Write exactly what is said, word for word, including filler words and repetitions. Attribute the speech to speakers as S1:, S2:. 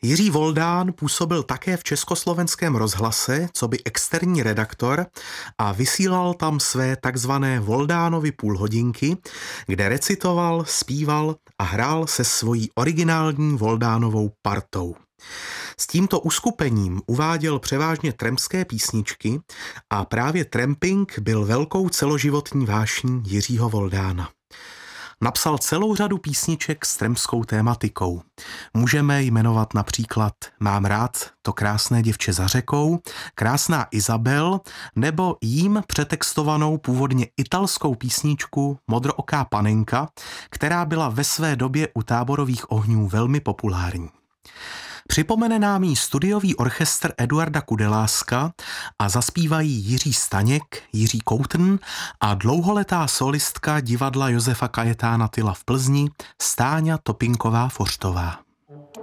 S1: Jiří Voldán působil také v Československém rozhlase coby externí redaktor a vysílal tam své takzvané Voldánovy půlhodinky, kde recitoval, zpíval a hrál se svojí originální Voldánovou partou. S tímto uskupením uváděl převážně trampské písničky a právě tramping byl velkou celoživotní vášní Jiřího Voldána. Napsal celou řadu písniček s trampskou tématikou. Můžeme jmenovat například Mám rád to krásné děvče za řekou, Krásná Izabel nebo jím přetextovanou původně italskou písničku Modrooká panenka, která byla ve své době u táborových ohňů velmi populární. Připomene nám jí studiový orchestr Eduarda Kudeláska a zaspívají Jiří Staněk, Jiří Koutn a dlouholetá solistka divadla Josefa Kajetána Tyla v Plzni Stáňa Topinková-Fořtová.